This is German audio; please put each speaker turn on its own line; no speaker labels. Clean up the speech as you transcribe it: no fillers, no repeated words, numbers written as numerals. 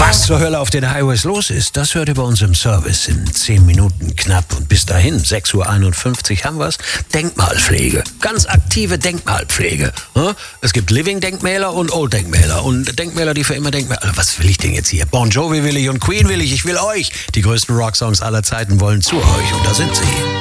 Was zur Hölle auf den Highways los ist, das hört ihr bei uns im Service in 10 Minuten knapp. Und bis dahin, 6:51 Uhr, haben wir's. Denkmalpflege. Ganz aktive Denkmalpflege. Es gibt Living-Denkmäler und Old-Denkmäler. Und Denkmäler, die für immer Denkmäler... Was will ich denn jetzt hier? Bon Jovi will ich und Queen will ich. Ich will euch. Die größten Rocksongs aller Zeiten wollen zu euch. Und da sind sie.